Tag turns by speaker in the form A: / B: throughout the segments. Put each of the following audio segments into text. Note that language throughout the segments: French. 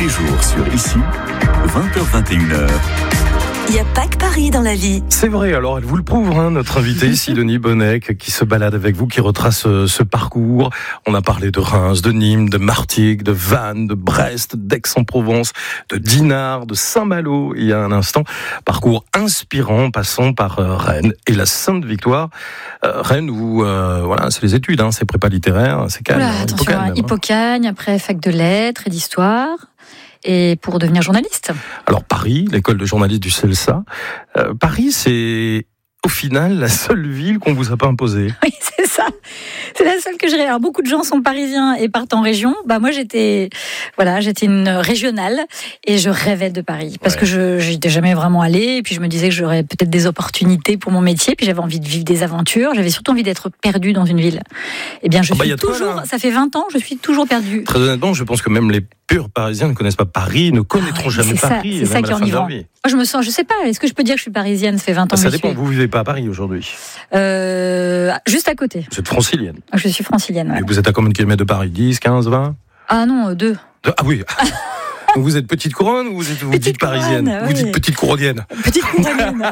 A: les jours sur Ici, 20h-21h.
B: Il n'y a pas que Paris dans la vie.
C: C'est vrai, alors elle vous le prouve, notre invitée Sidonie Bonnec, qui se balade avec vous, qui retrace ce parcours. On a parlé de Reims, de Nîmes, de Martigues, de Vannes, de Brest, d'Aix-en-Provence, de Dinard, de Saint-Malo, il y a un instant. Parcours inspirant, passant par Rennes et la Sainte-Victoire. Rennes où, c'est les études, c'est prépa littéraire, c'est calme.
D: Oula, attention, Hippocagne, après fac de lettres et d'histoire. Et pour devenir journaliste.
C: Alors Paris, l'école de journalisme du CELSA. Paris, c'est au final la seule ville qu'on vous a pas imposée.
D: Oui, c'est ça. C'est la seule que je rêve. Alors beaucoup de gens sont parisiens et partent en région. Moi j'étais une régionale et je rêvais de Paris parce que je n'étais jamais vraiment allée et puis je me disais que j'aurais peut-être des opportunités pour mon métier, puis j'avais envie de vivre des aventures, j'avais surtout envie d'être perdue dans une ville. Eh bien je suis toujours, ça fait 20 ans, je suis toujours perdue.
C: Très honnêtement, je pense que même les purs parisiens ne connaissent pas Paris, ne connaîtront jamais Paris.
D: C'est ça qui est enivrant. Moi je me sens, je sais pas, est-ce que je peux dire que je suis parisienne, ça fait 20 ans que
C: ça dépend, vous vivez pas à Paris aujourd'hui.
D: Juste à côté.
C: Vous êtes francilienne.
D: Je suis francilienne, ouais.
C: Et vous êtes à combien de kilomètres de Paris? 10, 15, 20?
D: Ah non, 2.
C: Ah oui. Donc vous êtes petite couronne ou vous dites parisienne?
D: Oui.
C: Vous dites petite couronnienne.
D: Petite couronnienne.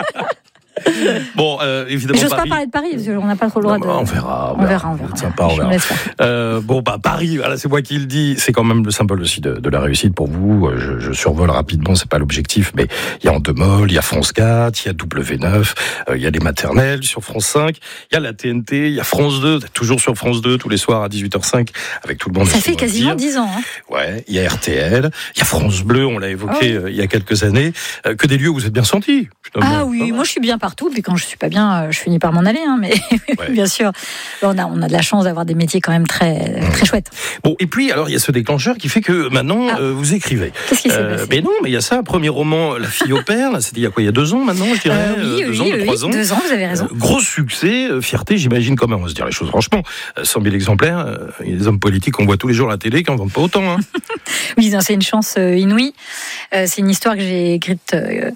C: Bon, évidemment.
D: J'ose pas parler de Paris parce qu'on n'a pas trop le droit de.
C: On verra.
D: Sympa,
C: on verra. Paris, voilà, c'est moi qui le dis. C'est quand même le symbole aussi de la réussite pour vous. Je survole rapidement, c'est pas l'objectif, mais il y a Endemol, il y a France 4, il y a W9, il y a les maternelles sur France 5, il y a la TNT, il y a France 2, toujours sur France 2 tous les soirs à 18h05 avec tout le monde.
D: Ça fait quasiment 10 ans.
C: Ouais, il y a RTL, il y a France Bleu, on l'a évoqué il y a quelques années. Que des lieux où vous êtes bien sentis.
D: Oui, moi je suis bien partout, puis quand je suis pas bien, je finis par m'en aller, mais bien sûr, on a de la chance d'avoir des métiers quand même très, très chouettes.
C: Bon, et puis, alors, il y a ce déclencheur qui fait que maintenant, vous écrivez.
D: Qu'est-ce qui s'est passé ?
C: Mais non, mais il y a ça, premier roman, La fille au père, là, c'était il y a 2 ans maintenant, je dirais. 3 ans.
D: 2 ans, vous avez raison.
C: Gros succès, fierté, j'imagine quand même, on va se dire les choses franchement. 100 000 exemplaires, il y a des hommes politiques qu'on voit tous les jours à la télé qui n'en vendent pas autant.
D: Oui, c'est une chance inouïe. C'est une histoire que j'ai écrite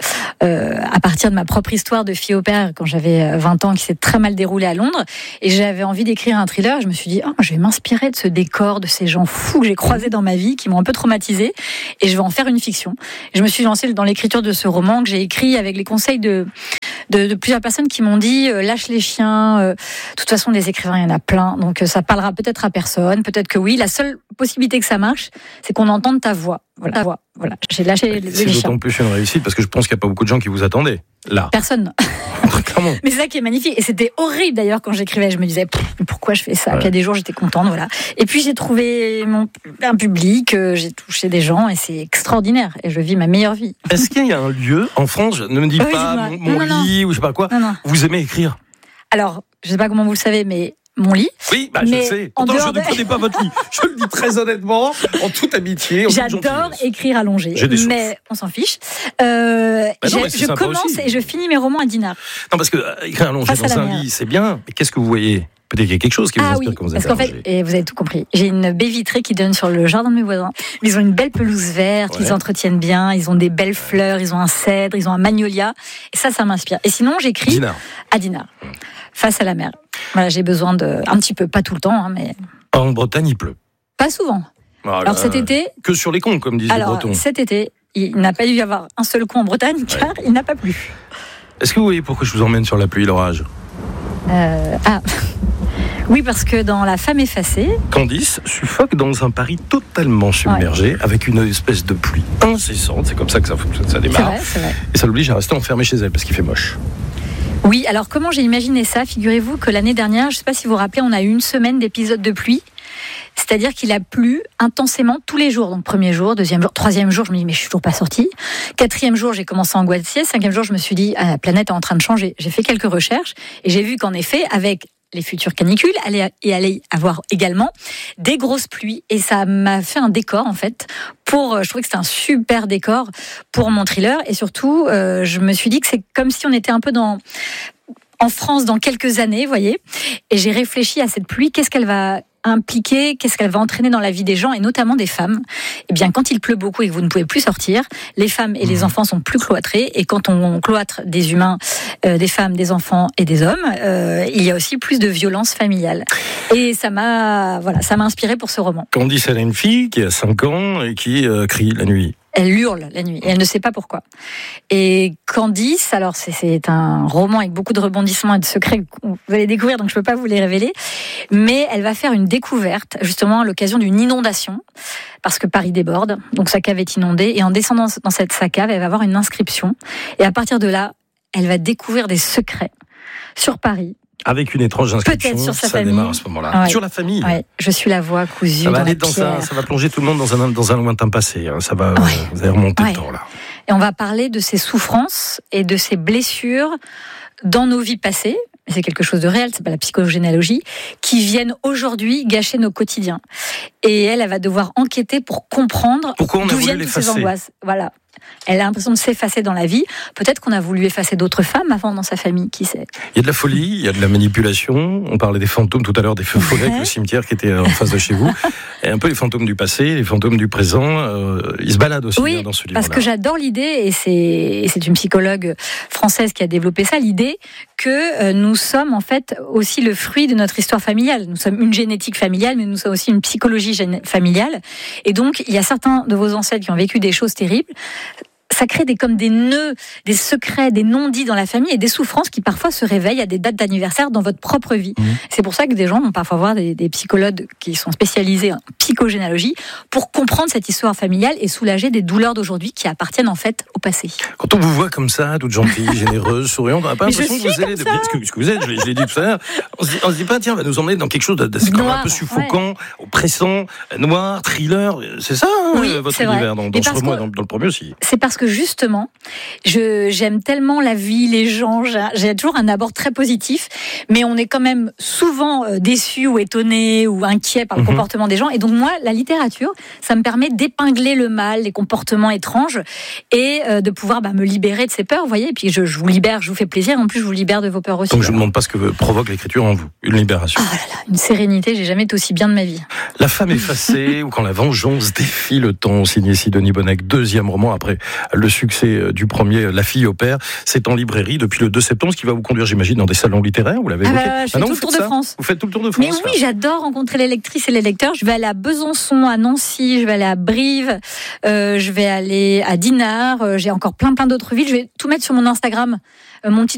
D: à partir de ma propre histoire de fille au père quand j'avais 20 ans, qui s'est très mal déroulée à Londres, et j'avais envie d'écrire un thriller. Je me suis dit, je vais m'inspirer de ce décor, de ces gens fous que j'ai croisés dans ma vie, qui m'ont un peu traumatisée, et je vais en faire une fiction. Et je me suis lancée dans l'écriture de ce roman que j'ai écrit avec les conseils de plusieurs personnes qui m'ont dit, lâche les chiens, de toute façon des écrivains il y en a plein, donc ça parlera peut-être à personne, peut-être que oui, la seule possibilité que ça marche, c'est qu'on entende ta voix. Voilà. J'ai lâché les chiens.
C: C'est d'autant plus une réussite parce que je pense qu'il n'y a pas beaucoup de gens qui vous attendaient là.
D: Personne.
C: Clairement.
D: Mais c'est ça qui est magnifique. Et c'était horrible d'ailleurs quand j'écrivais. Je me disais, pourquoi je fais ça? Puis il y a des jours, j'étais contente, voilà. Et puis j'ai trouvé un public, j'ai touché des gens et c'est extraordinaire. Et je vis ma meilleure vie.
C: Est-ce qu'il y a un lieu en France, ne me dis pas mon lit ou je sais pas quoi, vous aimez écrire?
D: Alors, je sais pas comment vous le savez, mais mon lit.
C: Oui, je sais. Pourtant, je ne connais pas votre lit. Je le dis très honnêtement, en toute amitié.
D: J'adore écrire allongé, mais on s'en fiche. Je commence et je finis mes romans à Dinard.
C: Non, parce que écrire allongé dans un lit, c'est bien. Mais qu'est-ce que vous voyez? Peut-être qu'il y a quelque chose qui vous inspire quand vous êtes
D: parce qu'en fait, et vous avez tout compris, j'ai une baie vitrée qui donne sur le jardin de mes voisins. Ils ont une belle pelouse verte, ils entretiennent bien, ils ont des belles fleurs, ils ont un cèdre, ils ont un magnolia. Et ça m'inspire. Et sinon, j'écris à Dinard, face à la mer. Voilà, j'ai besoin un petit peu, pas tout le temps, mais...
C: En Bretagne, il pleut.
D: Pas souvent. Voilà. Alors cet été...
C: Que sur les cons, comme disent les Bretons.
D: Cet été, il n'a pas dû y avoir un seul con en Bretagne, car il n'a pas plu.
C: Est-ce que vous voyez pourquoi je vous emmène sur la pluie et l'orage ?
D: Oui, parce que dans La femme effacée...
C: Candice suffoque dans un Paris totalement submergé, avec une espèce de pluie incessante. C'est comme ça que ça démarre.
D: C'est vrai.
C: Et ça l'oblige à rester enfermée chez elle, parce qu'il fait moche.
D: Oui, alors comment j'ai imaginé ça? Figurez-vous que l'année dernière, je ne sais pas si vous vous rappelez, on a eu une semaine d'épisodes de pluie. C'est-à-dire qu'il a plu intensément tous les jours. Donc premier jour, deuxième jour, troisième jour, je me dis mais je suis toujours pas sortie. Quatrième jour, j'ai commencé à angoisser. Cinquième jour, je me suis dit la planète est en train de changer. J'ai fait quelques recherches et j'ai vu qu'en effet, avec les futures canicules, allait y avoir également des grosses pluies. Et ça m'a fait un décor, en fait, je trouvais que c'était un super décor pour mon thriller. Et surtout, je me suis dit que c'est comme si on était un peu en France dans quelques années, vous voyez. Et j'ai réfléchi à cette pluie, qu'est-ce qu'elle va impliquer, qu'est-ce qu'elle va entraîner dans la vie des gens, et notamment des femmes. Eh bien, quand il pleut beaucoup et que vous ne pouvez plus sortir, les femmes et les enfants sont plus cloîtrés, et quand on cloître des humains, des femmes, des enfants et des hommes, il y a aussi plus de violence familiale. Et ça m'a inspiré pour ce roman.
C: Candice, elle a une fille qui a 5 ans et qui crie la nuit.
D: Elle hurle la nuit et elle ne sait pas pourquoi. Et Candice, alors c'est un roman avec beaucoup de rebondissements et de secrets que vous allez découvrir, donc je ne peux pas vous les révéler. Mais elle va faire une découverte, justement à l'occasion d'une inondation, parce que Paris déborde, donc sa cave est inondée. Et en descendant dans sa cave, elle va avoir une inscription. Et à partir de là, elle va découvrir des secrets sur Paris.
C: Avec une étrange inscription,
D: peut-être sur sa
C: ça
D: famille.
C: Démarre à ce moment-là.
D: Ouais.
C: Sur la famille.
D: Ouais. Je suis la voix cousue
C: Ça va
D: dans
C: aller
D: la pierre.
C: ça va plonger tout le monde dans un lointain passé. Ça va, vous allez remonter le temps là.
D: Et on va parler de ces souffrances et de ces blessures dans nos vies passées. C'est quelque chose de réel, c'est pas la psychogénéalogie, qui viennent aujourd'hui gâcher nos quotidiens. Et elle va devoir enquêter pour comprendre d'où viennent toutes ces angoisses. Voilà. Elle a l'impression de s'effacer dans la vie. Peut-être qu'on a voulu effacer d'autres femmes avant dans sa famille, qui sait. Il
C: y a de la folie, il y a de la manipulation. On parlait des fantômes tout à l'heure, des feux follets, le cimetière qui était en face de chez vous. Et un peu les fantômes du passé, les fantômes du présent. Ils se baladent aussi dans ce livre-là.
D: Parce que j'adore l'idée, et c'est une psychologue française qui a développé ça, l'idée que nous sommes en fait aussi le fruit de notre histoire familiale. Nous sommes une génétique familiale, mais nous sommes aussi une psychologie familiale. Et donc, il y a certains de vos ancêtres qui ont vécu des choses terribles. Ça crée comme des nœuds, des secrets, des non-dits dans la famille et des souffrances qui parfois se réveillent à des dates d'anniversaire dans votre propre vie. C'est pour ça que des gens vont parfois voir des psychologues qui sont spécialisés en psychogénéalogie pour comprendre cette histoire familiale et soulager des douleurs d'aujourd'hui qui appartiennent en fait au passé.
C: Quand on vous voit comme ça, toute gentille, généreuse, souriante, on n'a pas l'impression que vous allez ce que vous êtes, je l'ai dit tout à l'heure, on se dit pas, tiens, on va nous emmener dans quelque chose de un peu suffocant, oppressant, noir, thriller, c'est ça votre univers dans ce roman et dans le premier aussi.
D: C'est parce que justement, j'aime tellement la vie, les gens, j'ai toujours un abord très positif, mais on est quand même souvent déçu ou étonné ou inquiet par le comportement des gens. Et donc moi, la littérature, ça me permet d'épingler le mal, les comportements étranges et de pouvoir me libérer de ces peurs, vous voyez. Et puis je vous libère, je vous fais plaisir, en plus je vous libère de vos peurs aussi.
C: Donc je ne demande pas ce que provoque l'écriture en vous, une libération.
D: Ah là là, une sérénité, j'ai jamais été aussi bien de ma vie.
C: La femme effacée ou quand la vengeance défie le temps, signé Sidonie Bonnec, deuxième roman après le succès du premier, La fille au père. C'est en librairie depuis le 2 septembre, ce qui va vous conduire, j'imagine, dans des salons littéraires, vous l'avez évoqué.
D: Je fais tout le tour de France.
C: Vous faites tout le tour de France.
D: Mais oui, j'adore rencontrer les lectrices et les lecteurs. Je vais aller à Besançon, à Nancy, je vais aller à Brive, je vais aller à Dinard, j'ai encore plein d'autres villes. Je vais tout mettre sur mon Instagram, mon petit